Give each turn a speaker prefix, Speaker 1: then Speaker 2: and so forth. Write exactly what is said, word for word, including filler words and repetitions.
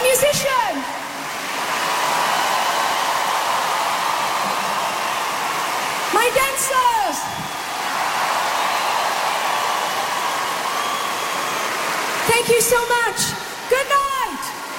Speaker 1: musician. My dancers. Thank you so much. Good night.